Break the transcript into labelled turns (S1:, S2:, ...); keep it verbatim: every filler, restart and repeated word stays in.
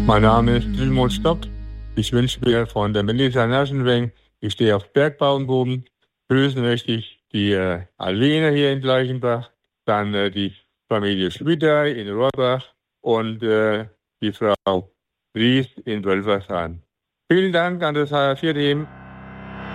S1: Mein Name ist Dilmut Stock. Ich wünsche mir von der Melissa Naschenweng, ich stehe auf Bergbauernboden. Grüßen möchte ich die äh, Alene hier in Gleichenbach, dann äh, die Familie Schwitter in Rohrbach und äh, die Frau Ries in Wölfersheim. Vielen Dank an das H R vier Team.